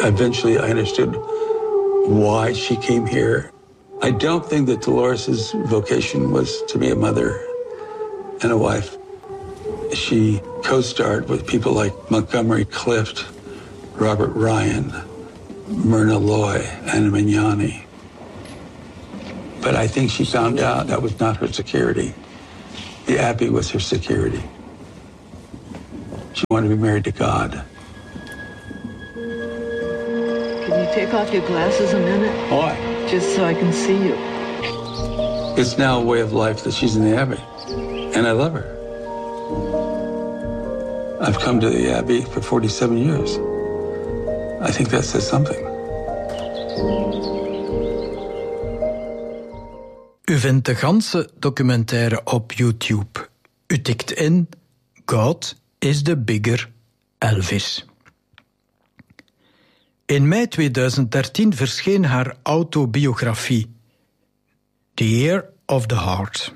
Eventually I understood why she came here. I don't think that Dolores' vocation was to be a mother and a wife. She co-starred with people like Montgomery Clift, Robert Ryan, Myrna Loy, Anna Magnani. But I think she found out that was not her security. The Abbey was her security. She wanted to be married to God. Can you take off your glasses a minute? Why? Just so I can see you. It's now a way of life that she's in the Abbey, and I love her. I've come to the Abbey for 47 years. I think that says something. U vindt de ganse documentaire op YouTube. U tikt in God is the bigger Elvis. In mei 2013 verscheen haar autobiografie The Year of the Heart.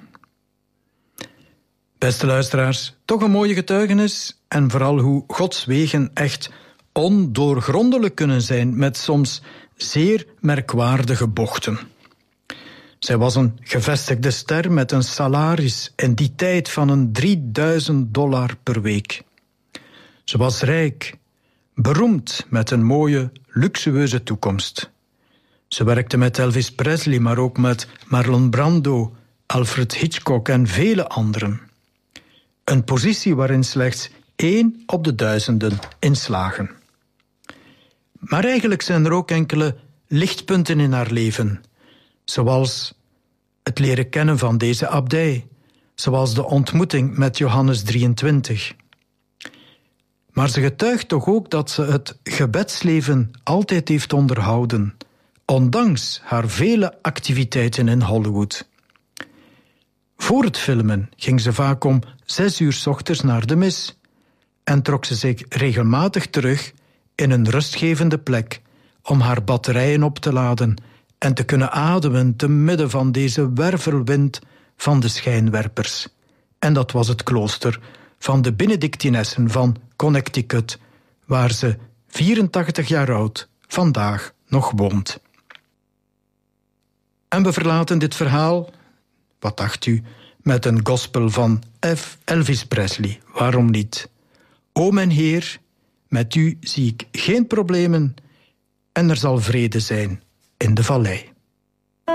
Beste luisteraars, toch een mooie getuigenis en vooral hoe Gods wegen echt ondoorgrondelijk kunnen zijn met soms zeer merkwaardige bochten. Zij was een gevestigde ster met een salaris in die tijd van $3.000 per week. Ze was rijk, beroemd met een mooie, luxueuze toekomst. Ze werkte met Elvis Presley, maar ook met Marlon Brando, Alfred Hitchcock en vele anderen. Een positie waarin slechts 1 op de 1000 inslagen. Maar eigenlijk zijn er ook enkele lichtpunten in haar leven, zoals het leren kennen van deze abdij, zoals de ontmoeting met Johannes 23. Maar ze getuigt toch ook dat ze het gebedsleven altijd heeft onderhouden, ondanks haar vele activiteiten in Hollywood. Voor het filmen ging ze vaak om 6 uur 's ochtends naar de mis en trok ze zich regelmatig terug in een rustgevende plek om haar batterijen op te laden en te kunnen ademen te midden van deze wervelwind van de schijnwerpers. En dat was het klooster van de Benedictinessen van Connecticut, waar ze 84 jaar oud vandaag nog woont. En we verlaten dit verhaal, wat dacht u, met een gospel van Elvis Presley. Waarom niet? O mijn Heer, met u zie ik geen problemen en er zal vrede zijn in de vallei.